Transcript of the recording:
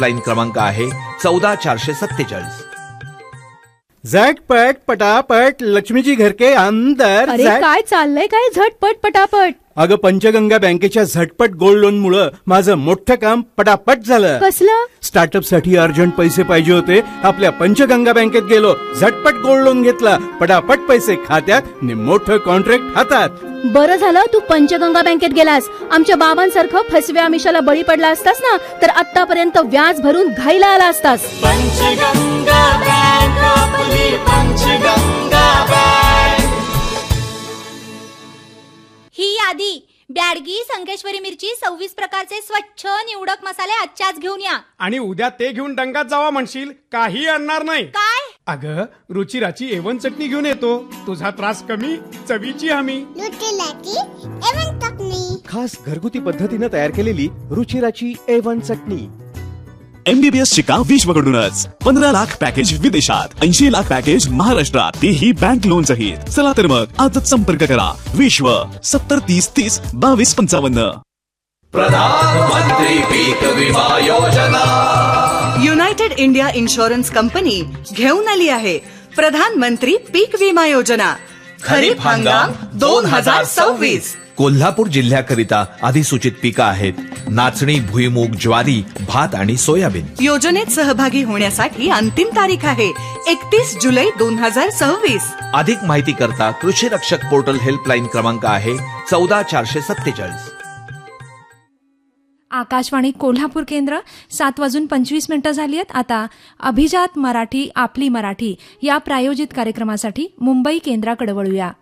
Line क्रमांक आहे 14447. झटपट पटापट लक्ष्मीजी घर के अंदर. अरे काय चाललंय काय झटपट पटापट? अगं पंचगंगा बँकेच्या झटपट गोल्ड लोन मुळे माझं मोठं काम पटापट झालं. कसलं? स्टार्टअप साठी अर्जंट पैसे पाहिजे होते. आपल्या पंचगंगा बँकेत गेलो, झटपट गोल्ड लोन घेतला, पटापट पैसे खात्यात आणि मोठं कॉन्ट्रॅक्ट हातात. बरं झालं तू पंचगंगा बँकेत गेलास. आमच्या बाबांसारखं फसव्या आमिषाला बळी पडला असतास ना तर आतापर्यंत व्याज भरून घाईला आला असतास. पंचगंगा बँक, आपली पंचगंगा बँक. ही यादी बॅडगी, संकेश्वरी मिरची, 26 प्रकारचे स्वच्छ निवडक मसाले आजच्याच घेऊन या. आणि उद्या ते घेऊन डंगात जावा म्हणशील, काही आणणार नाही. काय? अगं रुचिराची A1 चटणी घेऊन येतो. तुझा त्रास कमी, चवीची हमी. रुचिराची A1 चटणी, खास घरगुती पद्धतीने तयार केलेली रुचिराची A1 चटणी. MBBS शिका विश्वकडूनच. 15 लाख पॅकेज विदेशात, 80 लाख पॅकेज महाराष्ट्रात, तेही बँक लोन सहित. चला तर मग आजच संपर्क करा. विश्व 7030302255. प्रधानमंत्री पीक विमा योजना. युनायटेड इंडिया इन्शुरन्स कंपनी घेऊन आली आहे प्रधानमंत्री पीक विमा योजना. खरीप हंगाम 2026. कोल्हापूर जिल्ह्याकरिता अधिसूचित पिकं आहेत नाचणी, भुईमूग, ज्वारी, भात आणि सोयाबीन. योजनेत सहभागी होण्यासाठी अंतिम तारीख आहे 31 जुलै 2026. अधिक माहिती करता कृषी रक्षक पोर्टल हेल्पलाईन क्रमांक आहे 14447. आकाशवाणी कोल्हापूर केंद्र 7:25 झाली आहेत. आता अभिजात मराठी आपली मराठी या प्रायोजित कार्यक्रमासाठी मुंबई केंद्राकडे वळूया.